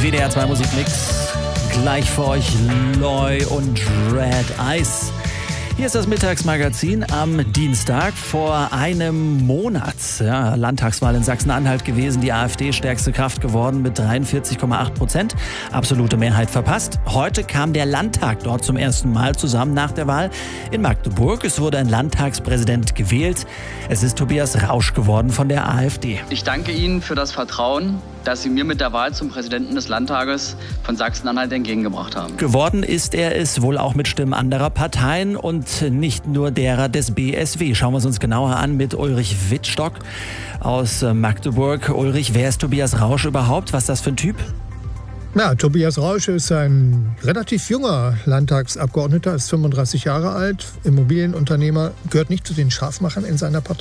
WDR 2 Musikmix. Gleich für euch Loy und Red Eyes. Hier ist das Mittagsmagazin am Dienstag. Vor einem Monat, Landtagswahl in Sachsen-Anhalt gewesen, die AfD stärkste Kraft geworden mit 43,8%. Absolute Mehrheit verpasst. Heute kam der Landtag dort zum ersten Mal zusammen nach der Wahl in Magdeburg. Es wurde ein Landtagspräsident gewählt. Es ist Tobias Rausch geworden von der AfD. Ich danke Ihnen für das Vertrauen, das Sie mir mit der Wahl zum Präsidenten des Landtages von Sachsen-Anhalt entgegengebracht haben. Geworden ist er es wohl auch mit Stimmen anderer Parteien und nicht nur derer des BSW. Schauen wir es uns genauer an mit Ulrich Wittstock aus Magdeburg. Ulrich, wer ist Tobias Rausch überhaupt? Was ist das für ein Typ? Ja, Tobias Rausch ist ein relativ junger Landtagsabgeordneter, ist 35 Jahre alt, Immobilienunternehmer, gehört nicht zu den Scharfmachern in seiner Partei.